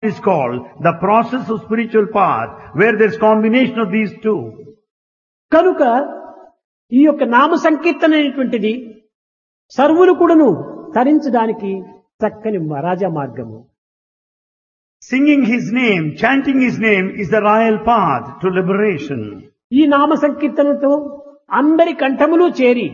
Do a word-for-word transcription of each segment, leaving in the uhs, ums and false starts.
is called the process of spiritual path, where there is combination of these two. కనుక ఈ యొక్క నామ సంకీర్తన అనేటువంటిది సర్వులు కూడాను తరించడానికి చక్కని రాజా మార్గము. Singing His name, chanting His name is the royal path to liberation. ఈ నామ సంకీర్తనతో అందరి కంఠములు చేరి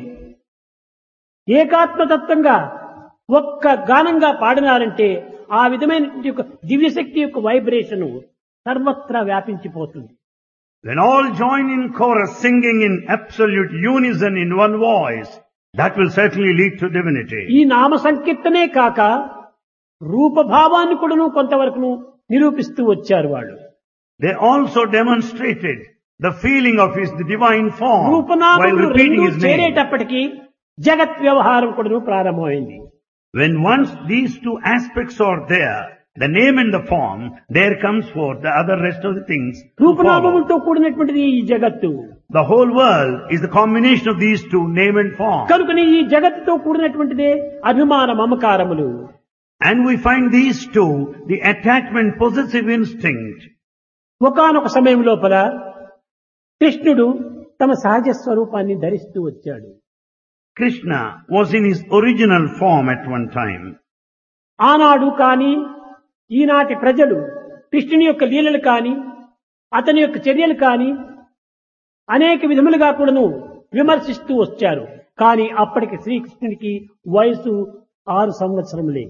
ఏకాత్మతత్వంగా ఒక్క గానంగా పాడినారంటే ఆ విధమైన యొక్క దివ్యశక్తి యొక్క వైబ్రేషన్ సర్వత్రా వ్యాపించిపోతుంది. When all join in chorus singing in absolute unison in one voice, that will certainly lead to divinity. ఈ నామ సంకీర్తనే కాక రూపభావాన్ని కూడాను కొంతవరకు నిరూపిస్తూ వచ్చారు వాళ్ళు. They also demonstrated the feeling of His divine form while రూపనామములు repeating రెండు His name. చేరేటప్పటికీ జగత్ వ్యవహారం కూడాను ప్రారంభమైంది. When once these two aspects are there, the name and the form, there comes forth the other rest of the things to follow. రూపనామములతో కూడినటువంటిది ఈ జగత్తు. The whole world is the combination of these two, name and form. కనుకని ఈ జగత్తుతో కూడినటువంటిదే అభిమాన మమకారములు. And we find these two, the attachment, possessive instinct. ఒకానొక సమయం లోపల కృష్ణుడు తమ సహజ స్వరూపాన్ని ధరిస్తూ వచ్చాడు. Krishna was in his original form at one time. ఆనాడు కాని ఈనాటి ప్రజలు కృష్ణుని యొక్క లీలలు కాని అతని యొక్క చర్యలు కాని అనేక విధములుగా కూడాను విమర్శిస్తూ వచ్చారు. కానీ అప్పటికి శ్రీకృష్ణునికి వయసు ఆరు సంవత్సరములే.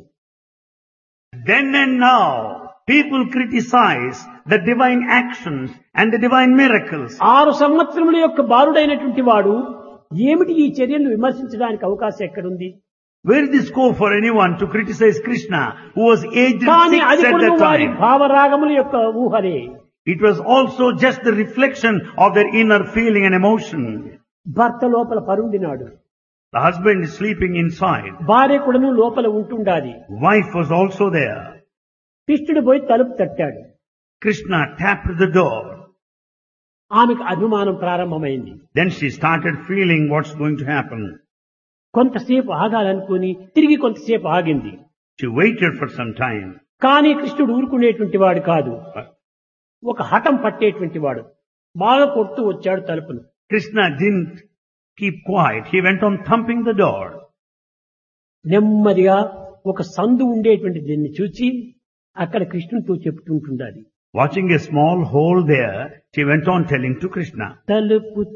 Then and now, people criticize the divine actions and the divine miracles. ఆరు సంవత్సరముల యొక్క బాలుడైనటువంటి వాడు ఏమిటి ఈ చర్యలను విమర్శించడానికి అవకాశం ఎక్కడుంది? Where is the scope for anyone to criticize Krishna, who was aged కానీ six అది at కూడా that వారి time? భావరాగముల యొక్క ఊహలే. It was also just the reflection of their inner feeling and emotion. భర్త లోపల పరుండినాడు, The husband is sleeping inside. భార్య కూడాను లోపల ఉంటుండాలి. Wife was also there. కృష్ణుడు పోయి తలుపు తట్టాడు. Krishna tapped the door. ఆమెకు అభిమానం ప్రారంభమైంది. Then she started feeling what's going to happen. కొంతసేపు ఆగాలనుకుని తిరిగి కొంతసేపు ఆగింది. She waited for some time. కానీ కృష్ణుడు ఊరుకునేటువంటి వాడు కాదు, ఒక హఠం పట్టేటువంటి వాడు. బాగా కొడుతూ వచ్చాడు తలుపును. Krishna didn't keep quiet. He went on thumping the door. నెమ్మదిగా ఒక సందు ఉండేటువంటి దీన్ని చూచి అక్కడ కృష్ణుడితో చెప్తుంటుండాలి. Watching a small hole there, she went on telling to Krishna. తలుపు